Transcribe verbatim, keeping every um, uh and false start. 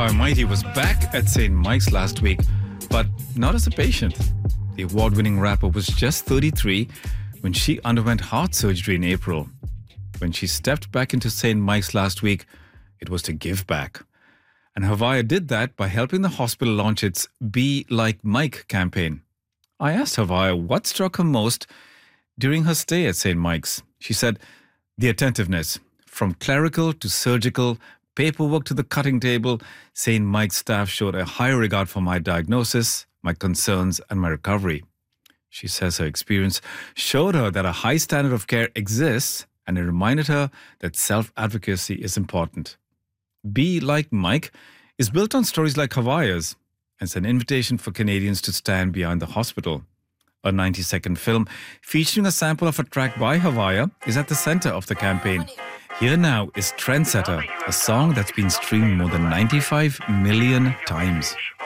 Havaya Mighty was back at Saint Mike's last week, but not as a patient. The award-winning rapper was just thirty-three when she underwent heart surgery in April. When she stepped back into Saint Mike's last week, it was to give back. And Havaya did that by helping the hospital launch its Be Like Mike campaign. I asked Havaya what struck her most during her stay at Saint Mike's. She said, the attentiveness. From clerical to surgical, paperwork to the cutting table, Saint Mike's staff showed a high regard for my diagnosis, my concerns, and my recovery. She says her experience showed her that a high standard of care exists, and it reminded her that self-advocacy is important. Be Like Mike is built on stories like Havaya's, and it's an invitation for Canadians to stand behind the hospital. A ninety-second film featuring a sample of a track by Havaya is at the center of the campaign. Here now is Trendsetter, a song that's been streamed more than ninety-five million times.